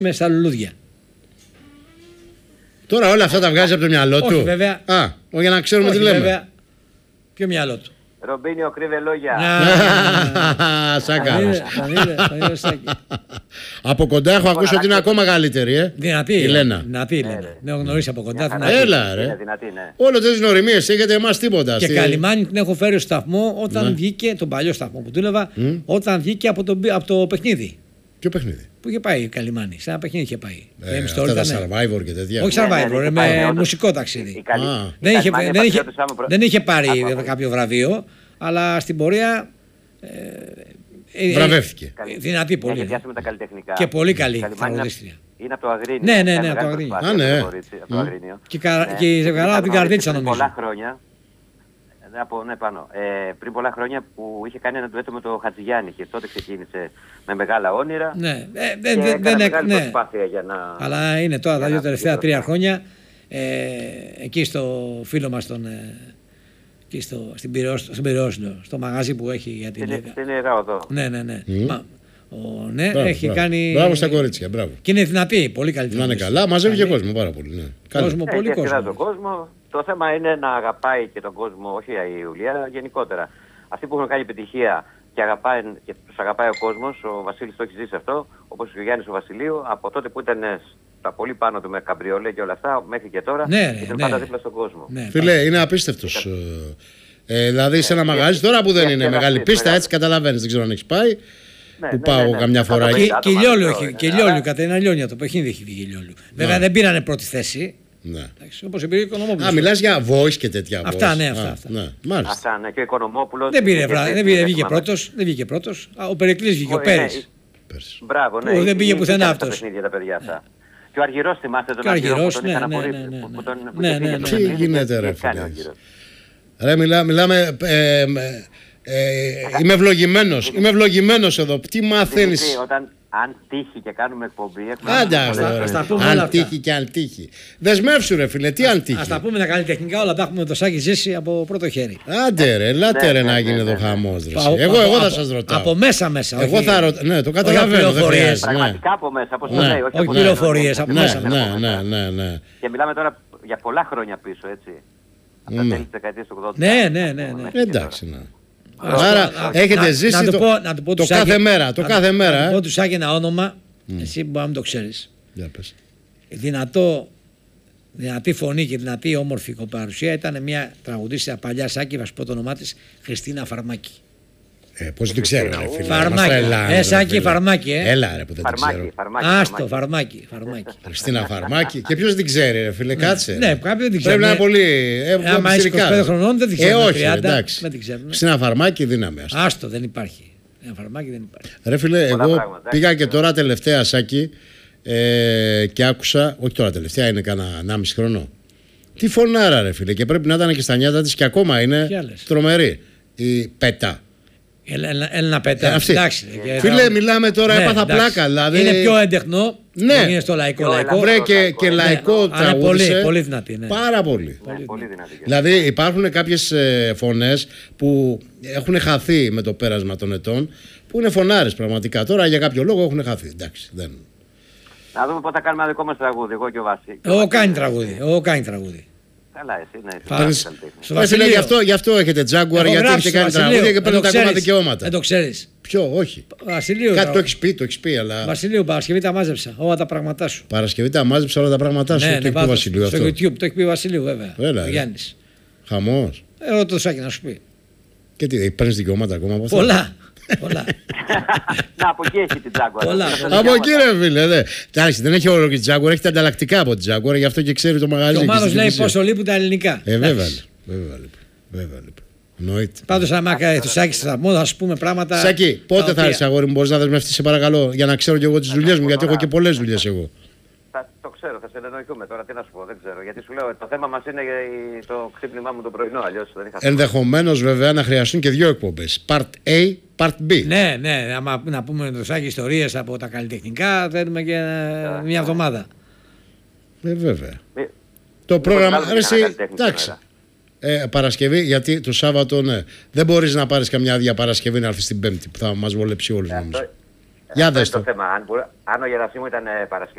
με στα λουλούδια. Τώρα όλα αυτά τα βγάζει από το μυαλό του. Όχι, βέβαια. Για να ξέρουμε Όχι, τι λέμε. Βέβαια. Ποιο μυαλό του. Ρομπίνιο, κρύβε λόγια. Σάκα. Τον Σάκη. Από κοντά έχω ακούσει ότι είναι ακόμα μεγαλύτερη, Δυνατή η Λένα. Δυνατή η Λένα. Δεν έχω γνωρίσει από κοντά. Έλα, ρε. Όλο τέτοιες γνωριμίες έχετε εμάς τίποτα. Και Καλιμάνη την έχω φέρει στο σταθμό όταν βγήκε, τον παλιό σταθμό που δούλευα, όταν βγήκε από το παιχνίδι. Ποιο παιχνίδι? Πού είχε πάει η Καλιμάνη, σε ένα παιχνίδι είχε πάει. Αυτά τα Survivor και τέτοια. Όχι Survivor, με μουσικό ταξίδι. Δεν είχε πάρει κάποιο βραβείο, αλλά στην πορεία. Βραβεύτηκε. Δυνατή πολύ. Έχει διάσει με τα καλλιτεχνικά. Και πολύ καλή τραγουδίστρια. Είναι από το Αγρίνιο. Ναι, από το Αγρίνιο. Και η Ζευγαρά από την Καρδίτσα νομίζω. Πολλά χρόνια. Ναι, πάνω. Πριν πολλά χρόνια που είχε κάνει ένα ντουέτο με το Χατζηγιάννη και τότε ξεκίνησε με μεγάλα όνειρα. Ναι, δεν έκανε προσπάθεια για να. Αλλά είναι τώρα τα δύο τελευταία 3 χρόνια εκεί στο φίλο μας εκεί στην Πυραιόσυλο, στο μαγαζί που έχει για την. Στην Ιδρύο. Ναι, έχει κάνει. Μπράβο στα κορίτσια, μπράβο. Και είναι δυνατή, πολύ καλή. Να είναι καλά, μαζεύει και κόσμο πάρα πολύ. Ναι. Κόσμο, πολύ κόσμο. Το θέμα είναι να αγαπάει και τον κόσμο, όχι η Ιουλία, γενικότερα. Αυτοί που έχουν κάνει επιτυχία και τους αγαπάει ο κόσμος, ο Βασίλης το έχει ζήσει αυτό, όπως ο Γιάννης ο Βασιλείου, από τότε που ήταν στα πολύ πάνω του με καμπριολέ και όλα αυτά, μέχρι και τώρα, ήταν πάντα δίπλα στον κόσμο. Φίλε, είναι απίστευτος. Δηλαδή σε ένα μαγαζί τώρα που δεν είναι μεγάλη πίστα, έτσι καταλαβαίνεις, δεν ξέρω αν έχει πάει. Που πάω καμιά φορά. Και Λιόλιου, κατά ένα Λιόνια το παιχνίδι έχει βγει Λιόλιου. Βέβαια δεν πήρανε πρώτη θέση. Ναι. Όπως πήρε ο Οικονομόπουλος. Μιλάς για voice και τέτοια. Αυτά, ναι, αυτά. Αυτά, ναι, και ο Οικονομόπουλος. Δεν βγήκε πρώτος. Ο Περικλής βγήκε, ο Πέρης. Μπράβο, ναι. Δεν πήγε πουθενά αυτός. Και ο Αργυρός, θυμάστε τον Αργυρό που τον είχαν απορρίψει. Τι γίνεται ρε φίλε. Ρε μιλάμε. Είμαι ευλογημένος εδώ. Τι μαθαίνεις? Αν τύχει και κάνουμε εκπομπή. Αν τύχει και αν τύχει. Δεσμεύσου ρε φίλε, τι αν τύχει. Ας τα πούμε τα καλλιτεχνικά, όλα τα έχουμε το Σάκη ζήσει από πρώτο χέρι. Άντε ρε, ελάτε ρε να γίνει εδώ χαμός. Εγώ θα σας ρωτάω. Από μέσα. Εγώ θα ρωτάω. Ναι, το καταλαβαίνω. Πραγματικά από μέσα, όπως το λέει. Όχι πληροφορίες, από μέσα. Ναι. Και μιλάμε τώρα για πολλά χρόνια πίσω, έτσι. Από τα τέλη της δεκαετίας του 80. Ναι. Εντάξει, ναι. Άρα έχετε ζήσει το κάθε μέρα. Το κάθε μέρα. Να πω του Σάκη ένα όνομα, εσύ μπορεί να μην το ξέρεις. Δυνατή φωνή και δυνατή όμορφη παρουσία ήταν μια τραγουδίστρια παλιά Σάκη, θα σου πω το όνομά της, Χριστίνα Φαρμάκη. Πώς την ξέρω, ρε φίλε. Φαρμάκη. Σάκη Φαρμάκη. Έλα, ρε που δεν την ξέρω. Άστο, Φαρμάκη. Χριστίνα Φαρμάκη. Και ποιος την ξέρει, ρε φίλε, κάτσε. Ναι, κάποιοι δεν την ξέρουν. Πρέπει να είναι πολύ. Άμα είσαι 25 χρονών δεν την ξέρουν. Όχι, εντάξει. Χριστίνα Φαρμάκη, δύναμη. Άστο, δεν υπάρχει. Φαρμάκη δεν υπάρχει. Ρε φίλε, εγώ πήγα και τώρα τελευταία Σάκη και άκουσα. Όχι τώρα τελευταία, είναι κανένα 1,5 χρόνο. Τι φωνάρα, ρε φίλε, και πρέπει να ήταν και στα νιάτα της και ακόμα είναι τρομερή. Η Πέτα. Έλληνα Πέτα. Φίλε, μιλάμε τώρα, έπαθα πλάκα. Δηλαδή... Είναι πιο έντεχνο. Ναι, είναι στο λαϊκό. Βρε και λαϊκό τραγούδισε. Πολύ δυνατή. Πάρα πολύ. Δηλαδή υπάρχουν κάποιες φωνές που έχουν χαθεί με το πέρασμα των ετών, που είναι φωνάρες πραγματικά. Τώρα για κάποιο λόγο έχουν χαθεί. Εντάξει, δεν. Να δούμε πότε θα κάνουμε ένα δικό μας τραγούδι, εγώ και ο Βάση. Εγώ κάνει τραγούδι. Καλά, εσύ, ναι. Γι' αυτό έχετε Jaguar, γιατί έχετε κάνει τραγούδια και παίρνετε ακόμα δικαιώματα. Δεν το ξέρεις. Ποιο, όχι. Βασιλείου. Κάτι το έχεις πει, αλλά. Βασιλείου, Παρασκευή τα μάζεψα. Όλα τα πράγματά σου. Παρασκευή τα μάζεψα όλα τα πράγματά σου. Ναι, το έχει πει Βασιλείου αυτό. Στο YouTube το έχει πει Βασιλείου, βέβαια. Έλα, ο Γιάννης. Χαμός. Ρώτα το Σάκη να σου πει. Και τι, παίρνεις δικαιώματα ακόμα από αυτό? Πολλά. Από εκεί έχει την Jaguar. Από εκεί ρε φίλε. Εντάξει, δεν έχει όλο και τη Jaguar, έχει τα ανταλλακτικά από τη Jaguar, γι' αυτό και ξέρει το μαγαζί. Και ο Μάνος λέει πόσο λείπουν τα ελληνικά. Βέβαια. Πάντως άμα του Σάκη στο σταθμό θα σου πούμε πράγματα. Σάκη, πότε θα έρθεις αγόρι μου, μπορείς να δεσμευτείς σε παρακαλώ, για να ξέρω και εγώ τις δουλειές μου, γιατί έχω και πολλές δουλειές εγώ. Το ξέρω, θα συνεννοηθούμε τώρα, τι να σου πω, δεν ξέρω. Γιατί σου λέω, το θέμα μας είναι το ξύπνημά μου το πρωινό, αλλιώς δεν είχα. Ενδεχομένως βέβαια να χρειαστούν και 2 εκπομπές. Part A, Part B. Ναι, άμα να πούμε το Σάκη ιστορίες από τα καλλιτεχνικά, θέλουμε και μια εβδομάδα. Βέβαια. Το πρόγραμμα. Εντάξει. Παρασκευή, γιατί το Σάββατο, ναι. Δεν μπορείς να πάρεις καμιά άδεια Παρασκευή να έρθεις την Πέμπτη που θα μας βολέψει όλους. Για δες το θέμα. Αν ο Γερασίμου ήταν Παρασκευή.